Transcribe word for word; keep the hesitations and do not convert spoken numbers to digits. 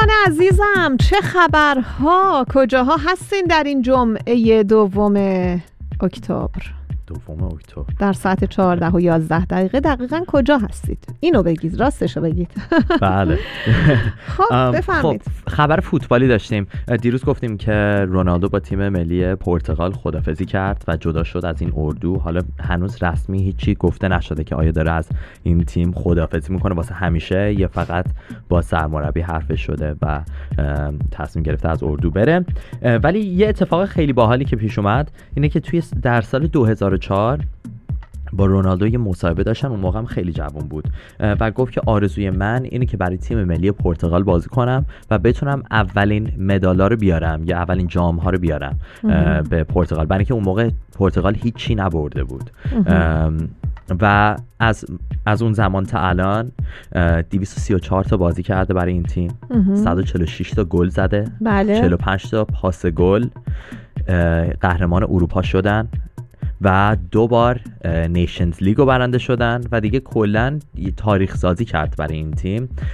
دوستان عزیزم، چه خبرها؟ کجاها هستین در این جمعه دوم اکتبر؟ دوم اکتبر در ساعت چهارده و یازده دقیقه دقیقاً کجا هستید؟ اینو بگید، راستشو بگید. بله. خب بفرمایید. خب خبر فوتبالی داشتیم. دیروز گفتیم که رونالدو با تیم ملی پرتغال خداحافظی کرد و جدا شد از این اردو. حالا هنوز رسمی هیچی گفته نشده که آیا داره از این تیم خداحافظی میکنه واسه همیشه یا فقط با سرمربی حرفش شده و تصمیم گرفته از اردو بره. ولی یه اتفاق خیلی باحالی که پیش اومد اینه که توی در سال دو هزار و چهار با رونالدو یه مصاحبه داشتن. اون موقع هم خیلی جوان بود و گفت که آرزوی من اینه که برای تیم ملی پرتغال بازی کنم و بتونم اولین مدالا رو بیارم یا اولین جام ها رو بیارم به پرتغال، برای اینکه اون موقع پرتغال هیچی نبرده بود. و از از اون زمان تا الان دویست و سی و چهار تا بازی کرده برای این تیم، صد و چهل و شش تا گل زده، بله. چهل و پنج تا پاس گل، قهرمان اروپا شدن و دو بار نیشنز لیگ رو برنده شدن و دیگه کلن تاریخ سازی کرد برای این تیم.